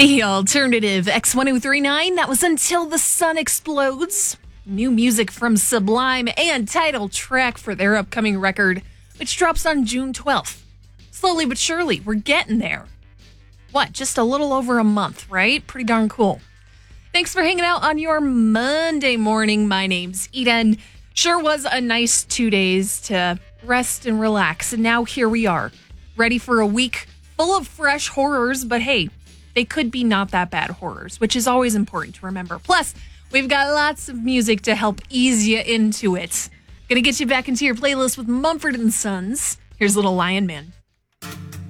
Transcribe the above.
The alternative X1039, that was Until the Sun Explodes. New music from Sublime and title track for their upcoming record, which drops on June 12th. Slowly but surely, we're getting there. What, just a little over a month, right? Pretty darn cool. Thanks for hanging out on your Monday morning. My name's Eden. Sure was a nice 2 days to rest and relax. And now here we are, ready for a week full of fresh horrors. But hey, they could be not that bad horrors, which is always important to remember. Plus, we've got lots of music to help ease you into it. Gonna get you back into your playlist with Mumford & Sons. Here's Little Lion Man.